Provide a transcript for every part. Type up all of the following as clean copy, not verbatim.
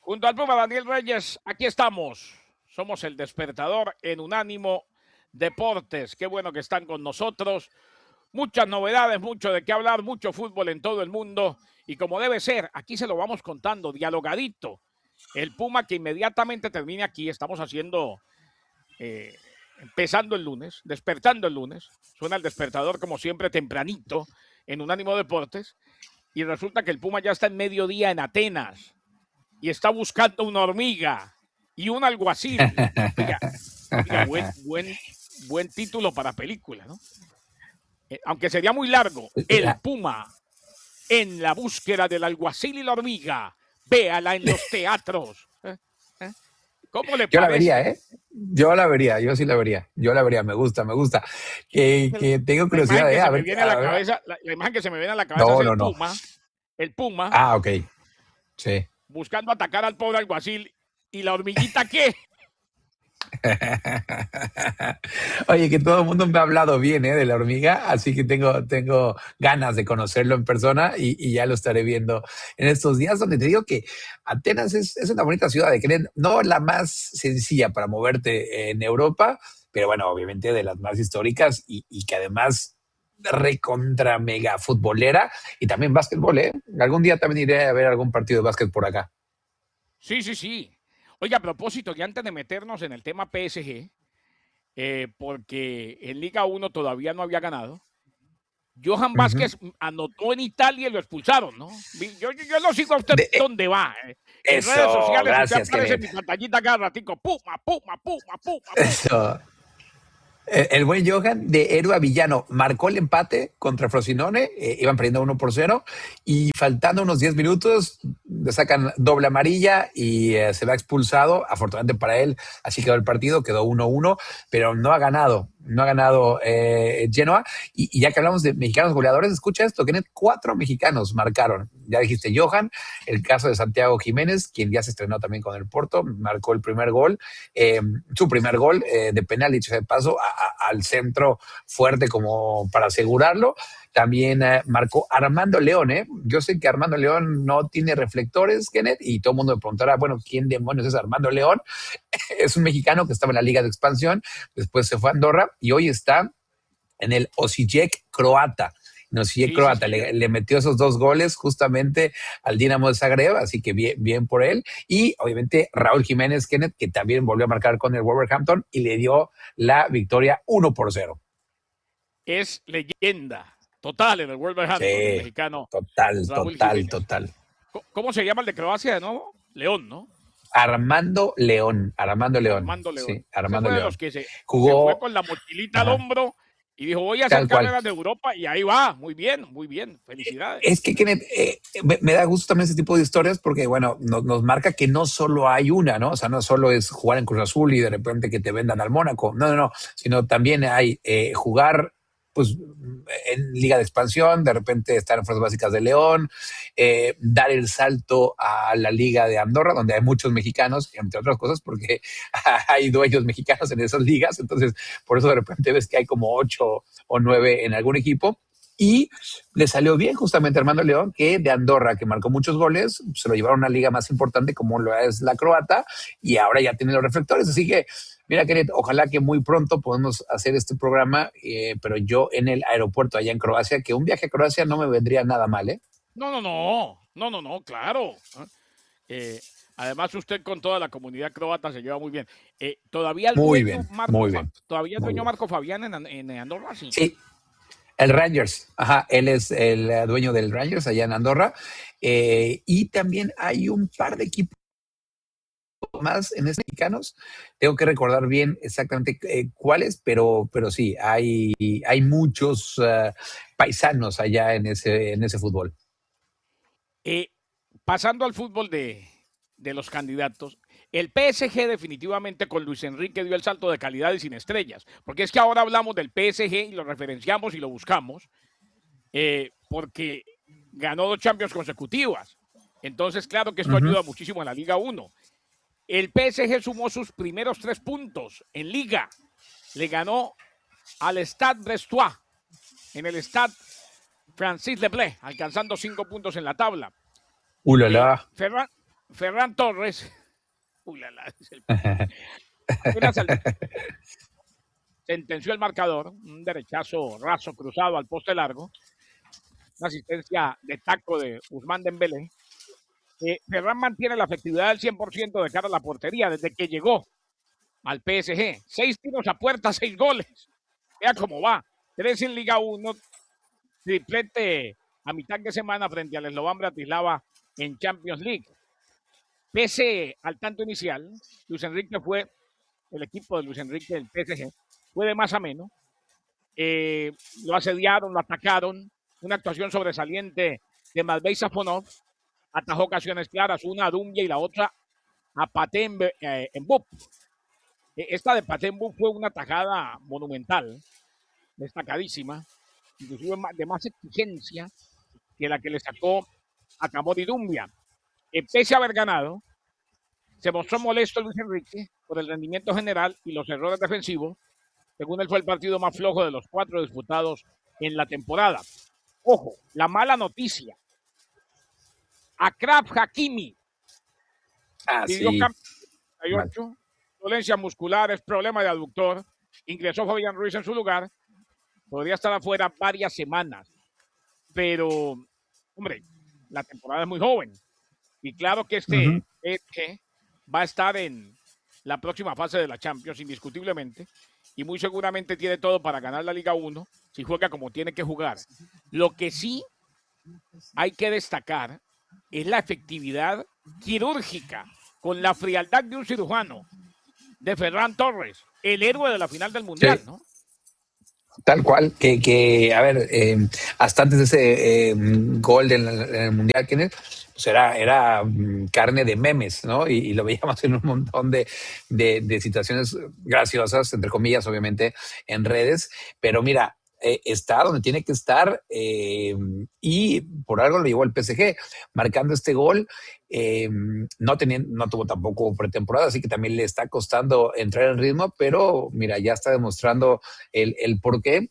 Junto al Puma Daniel Reyes, aquí estamos. Somos el despertador en Unánimo Deportes. Qué bueno que están con nosotros. Muchas novedades, mucho de qué hablar, mucho fútbol en todo el mundo. Y como debe ser, aquí se lo vamos contando, dialogadito. El Puma que inmediatamente termine aquí, estamos haciendo, empezando el lunes, despertando el lunes. Suena el despertador como siempre tempranito en Unánimo Deportes. Y resulta que el Puma ya está en mediodía en Atenas y está buscando una hormiga y un alguacil. Oiga, buen título para película, ¿no? Aunque sería muy largo. El Puma en la búsqueda del alguacil y la hormiga. Véala en los teatros. ¿Cómo le Yo la parece? vería, ¿eh? Yo la vería, yo sí la vería. Yo la vería, me gusta, me gusta. Que tengo La imagen curiosidad, que ¿eh? se A me ver, viene a la a ver. cabeza, la imagen que se me viene a la cabeza es No, no, no. El Puma Ah, ok. Sí. buscando atacar al pobre alguacil y la hormiguita ¿qué? Oye, que todo el mundo me ha hablado bien, ¿eh? De la hormiga, así que tengo ganas de conocerlo en persona y ya lo estaré viendo en estos días, donde te digo que Atenas es una bonita ciudad de Creta, no la más sencilla para moverte en Europa, pero bueno, obviamente de las más históricas y que además recontra mega futbolera y también básquetbol, ¿eh? Algún día también iré a ver algún partido de básquet por acá. Sí, sí, sí. Oye, a propósito, y antes de meternos en el tema PSG, porque en Liga 1 todavía no había ganado, Johan Ujú. Vázquez anotó en Italia y lo expulsaron, ¿no? Yo lo sigo a usted De, dónde va. En redes eso, sociales usted gracias, aparece en Kenneth. mi pantallita cada ratico, Puma, Puma, Puma, Puma, Puma. Eso. El buen Johan de héroe a villano marcó el empate contra Frosinone, iban perdiendo 1-0 y faltando unos 10 minutos le sacan doble amarilla y se va expulsado, afortunadamente para él, así quedó el partido, quedó 1-1, pero no ha ganado Genoa y ya que hablamos de mexicanos goleadores, escucha esto, que 4 mexicanos marcaron, ya dijiste Johan, el caso de Santiago Jiménez, quien ya se estrenó también con el Porto, marcó el primer gol, su primer gol de penal, dicho de paso, al centro fuerte como para asegurarlo. También marcó Armando León, ¿eh? Yo sé que Armando León no tiene reflectores, Kenneth, y todo el mundo me preguntará, bueno, ¿quién demonios es Armando León? Es un mexicano que estaba en la Liga de Expansión, después se fue a Andorra y hoy está en el Osijek croata. Osijek Sí, sí, croata sí. le metió esos 2 goles justamente al Dinamo de Zagreb, así que bien por él. Y obviamente Raúl Jiménez Kenneth, que también volvió a marcar con el Wolverhampton y le dio la victoria 1-0. Es leyenda total en el Wolverhampton, el Sí, mexicano total, Raúl total, Jiménez. total. ¿Cómo se llama el de Croacia de nuevo? León, ¿no? Armando León, Armando León, Armando León. sí, Ese Armando fue de los León. que se fue Jugó, con la mochilita al ajá, hombro y dijo, voy a hacer tal cual. carreras de Europa y ahí va. Muy bien. Felicidades. Es que Kenneth, me da gusto también ese tipo de historias porque, bueno, nos marca que no solo hay una, ¿no? O sea, no solo es jugar en Cruz Azul y de repente que te vendan al Mónaco, no, sino también hay jugar, pues, en Liga de Expansión, de repente estar en Fuerzas Básicas de León, dar el salto a la Liga de Andorra, donde hay muchos mexicanos, entre otras cosas, porque hay dueños mexicanos en esas ligas, entonces, por eso de repente ves que hay como 8 o 9 en algún equipo. Y le salió bien justamente a Armando León, que de Andorra, que marcó muchos goles, se lo llevaron a una liga más importante como lo es la croata, y ahora ya tiene los reflectores. Así que, mira, Kenneth, ojalá que muy pronto podamos hacer este programa, pero yo en el aeropuerto allá en Croacia, que un viaje a Croacia no me vendría nada mal, ¿eh? No, claro. Eh, Además, usted con toda la comunidad croata se lleva muy bien. Muy bien, muy bien, Todavía el muy dueño bien. Marco Fabián en Andorra, sí. Sí, el Rangers, ajá, él es el dueño del Rangers allá en Andorra, y también hay un par de equipos más en estos mexicanos. Tengo que recordar bien exactamente cuáles, pero sí, hay muchos paisanos allá en ese fútbol. Eh, Pasando al fútbol de los candidatos, el PSG definitivamente con Luis Enrique dio el salto de calidad y sin estrellas, porque es que ahora hablamos del PSG y lo referenciamos y lo buscamos, porque ganó 2 Champions consecutivas. Entonces, claro que esto Ujú. ayuda muchísimo en la Liga 1. El PSG sumó sus primeros 3 puntos en Liga. Le ganó al Stade Brestois en el Stade Francis Leblé, alcanzando 5 puntos en la tabla. La. Ferran, Ferran Torres, apenas sentenció el marcador, un derechazo raso cruzado al poste largo, una asistencia de taco de Ousmane Dembélé. Ferran mantiene la efectividad del 100% de cara a la portería desde que llegó al PSG. 6 tiros a puerta, 6 goles. Vea cómo va. 3 en Liga 1, triplete a mitad de semana frente al Slovan Bratislava en Champions League. Pese al tanto inicial, Luis Enrique fue, el equipo de Luis Enrique del PSG, fue de más a menos. Lo asediaron, lo atacaron. Una actuación sobresaliente de Matvei Safonov. Atajó ocasiones claras, una a Dumbia y la otra a Pathé Mbop. Esta de Pathé Mbop fue una tajada monumental, destacadísima, inclusive de más exigencia que la que le sacó a Camori Dumbia. Pese a haber ganado, se mostró molesto Luis Enrique por el rendimiento general y los errores defensivos. Según él, fue el partido más flojo de los 4 disputados en la temporada. Ojo, la mala noticia. Achraf Hakimi pidió Sí. cambio 38, dolencias musculares, problema de aductor. Ingresó Fabián Ruiz en su lugar. Podría estar afuera varias semanas. Pero, hombre, la temporada es muy joven. Y claro que este va a estar en la próxima fase de la Champions, indiscutiblemente. Y muy seguramente tiene todo para ganar la Liga 1 si juega como tiene que jugar. Lo que sí hay que destacar es la efectividad quirúrgica, con la frialdad de un cirujano, de Ferran Torres, el héroe de la final del Mundial, Sí. ¿no? Tal cual, a ver, hasta antes de ese gol en el Mundial, Kenneth, pues era carne de memes, ¿no? Y lo veíamos en un montón de situaciones graciosas, entre comillas, obviamente, en redes. Pero mira, está donde tiene que estar y por algo lo llevó el PSG, marcando este gol. No tuvo tampoco pretemporada, así que también le está costando entrar en ritmo, pero mira, ya está demostrando el por qué.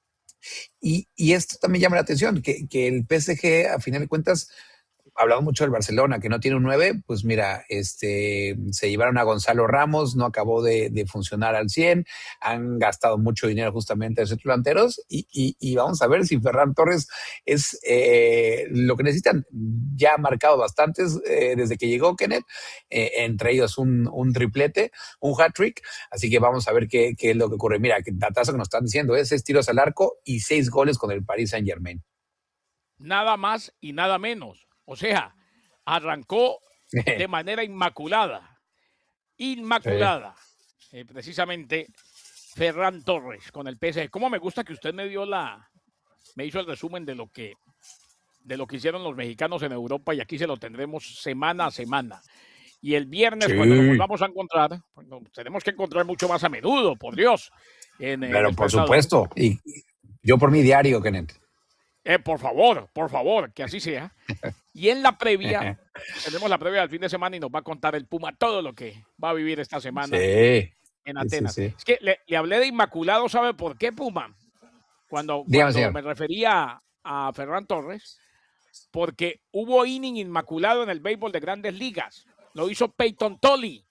Y esto también llama la atención, que el PSG, a final de cuentas, hablamos mucho del Barcelona, que no tiene un 9, pues mira, se llevaron a Gonzalo Ramos, no acabó de funcionar al 100, han gastado mucho dinero justamente en esos delanteros y vamos a ver si Ferran Torres es lo que necesitan. Ya ha marcado bastantes desde que llegó Kenneth, entre ellos un triplete, un hat-trick, así que vamos a ver qué es lo que ocurre. Mira, que datazo que nos están diciendo es 6 tiros al arco y 6 goles con el Paris Saint-Germain. Nada más y nada menos. O sea, arrancó de manera inmaculada. Inmaculada. Precisamente Ferran Torres con el PSG. ¿Cómo me gusta que usted me hizo el resumen de lo que hicieron los mexicanos en Europa y aquí se lo tendremos semana a semana. Y el viernes, cuando nos volvamos a encontrar, tenemos que encontrar mucho más a menudo, por Dios. Pero por supuesto, y yo por mi diario, Kenneth. Por favor, que así sea. Y en la previa, tenemos la previa del fin de semana y nos va a contar el Puma todo lo que va a vivir esta semana en Atenas. Sí. Es que le hablé de Inmaculado, ¿sabe por qué, Puma? Cuando me refería a Ferran Torres, porque hubo inning inmaculado en el béisbol de Grandes Ligas. Lo hizo Peyton Tolly.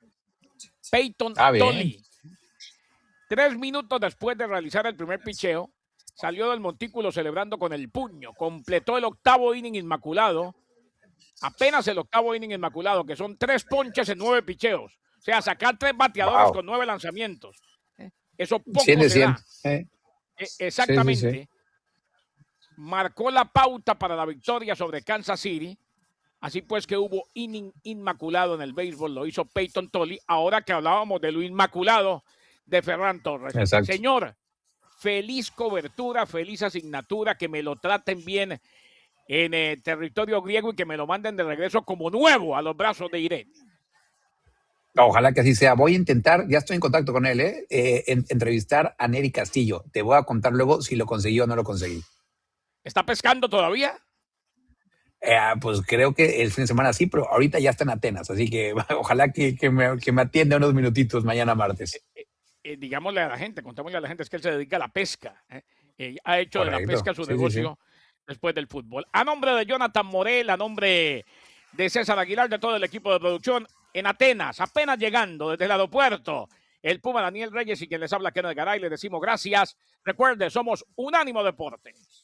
Tolly. 3 minutos después de realizar el primer picheo, salió del montículo celebrando con el puño. Completó el 8º inning inmaculado. Apenas el 8º inning inmaculado, que son 3 ponches en 9 picheos. O sea, sacar 3 bateadores con 9 lanzamientos. Eso poco se da. Exactamente. Sí. Marcó la pauta para la victoria sobre Kansas City. Así pues que hubo inning inmaculado en el béisbol, lo hizo Peyton Tolly. Ahora que hablábamos de lo inmaculado de Ferran Torres. Exacto. Señor, feliz cobertura, feliz asignatura, que me lo traten bien en territorio griego y que me lo manden de regreso como nuevo a los brazos de Irene. Ojalá que así sea. Voy a intentar, ya estoy en contacto con él, entrevistar a Nery Castillo. Te voy a contar luego si lo conseguí o no lo conseguí. ¿Está pescando todavía? Pues creo que el fin de semana sí, pero ahorita ya está en Atenas, así que ojalá que me atienda unos minutitos mañana martes. Digámosle a la gente, contémosle a la gente, es que él se dedica a la pesca. Ha hecho de la pesca su negocio después del fútbol. A nombre de Jonathan Morel, a nombre de César Aguilar, de todo el equipo de producción en Atenas, apenas llegando desde el aeropuerto. El Puma Daniel Reyes y quien les habla, Kenneth Garay, le decimos gracias. Recuerde, somos Unánimo Deportes.